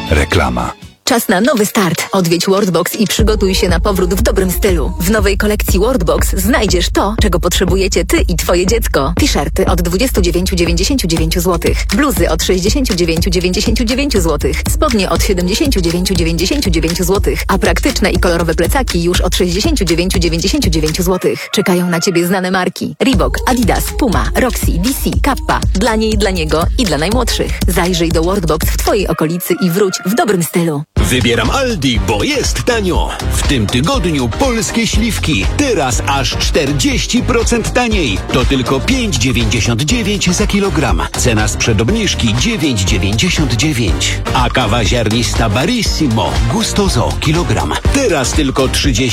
Reklama. Czas na nowy start. Odwiedź Worldbox i przygotuj się na powrót w dobrym stylu. W nowej kolekcji Worldbox znajdziesz to, czego potrzebujecie ty i twoje dziecko. T-shirty od 29,99 zł. Bluzy od 69,99 zł. Spodnie od 79,99 zł. A praktyczne i kolorowe plecaki już od 69,99 zł. Czekają na ciebie znane marki. Reebok, Adidas, Puma, Roxy, DC, Kappa. Dla niej, dla niego i dla najmłodszych. Zajrzyj do Worldbox w twojej okolicy i wróć w dobrym stylu. Wybieram Aldi, bo jest tanio. W tym tygodniu polskie śliwki. Teraz aż 40% taniej. To tylko 5,99 za kilogram. Cena sprzed obniżki 9,99. A kawa ziarnista Barissimo Gustoso kilogram. Teraz tylko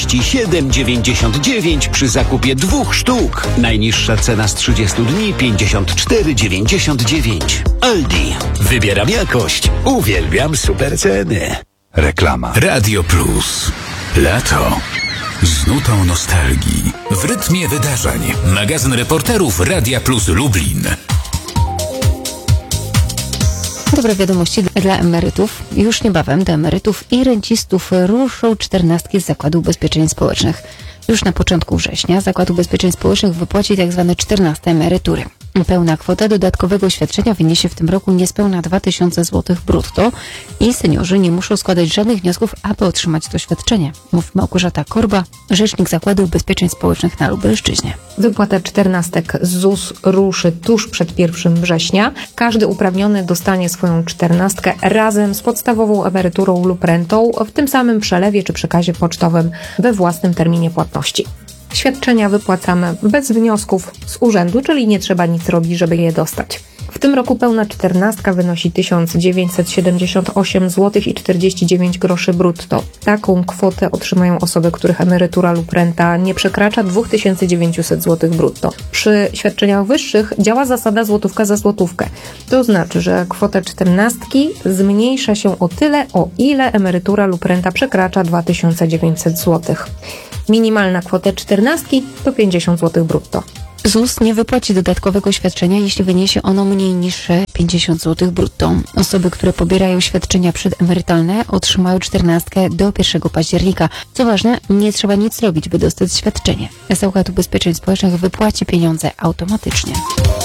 37,99 przy zakupie 2 sztuk. Najniższa cena z 30 dni 54,99. Aldi. Wybieram jakość. Uwielbiam super ceny. Reklama. Radio Plus. Lato. Z nutą nostalgii. W rytmie wydarzeń. Magazyn reporterów Radia Plus Lublin. Dobre wiadomości dla emerytów. Już niebawem do emerytów i rencistów ruszą 14 z Zakładu Ubezpieczeń Społecznych. Już na początku września Zakład Ubezpieczeń Społecznych wypłaci tzw. 14 emerytury. Pełna kwota dodatkowego świadczenia wyniesie w tym roku niespełna 2000 zł brutto i seniorzy nie muszą składać żadnych wniosków, aby otrzymać to świadczenie. Mówi Małgorzata Korba, rzecznik Zakładu Ubezpieczeń Społecznych na Lubelszczyźnie. Wypłata 14 z ZUS ruszy tuż przed 1 września. Każdy uprawniony dostanie swoją 14 razem z podstawową emeryturą lub rentą w tym samym przelewie czy przekazie pocztowym we własnym terminie płatności. Świadczenia wypłacamy bez wniosków z urzędu, czyli nie trzeba nic robić, żeby je dostać. W tym roku pełna 14 wynosi 1978 zł i 49 groszy brutto. Taką kwotę otrzymają osoby, których emerytura lub renta nie przekracza 2900 zł brutto. Przy świadczeniach wyższych działa zasada złotówka za złotówkę. To znaczy, że kwota 14 zmniejsza się o tyle, o ile emerytura lub renta przekracza 2900 zł. Minimalna kwota 14 to 50 zł brutto. ZUS nie wypłaci dodatkowego świadczenia, jeśli wyniesie ono mniej niż 50 zł brutto. Osoby, które pobierają świadczenia przedemerytalne, otrzymają 14 do 1 października. Co ważne, nie trzeba nic robić, by dostać świadczenie. Zakład Ubezpieczeń Społecznych wypłaci pieniądze automatycznie.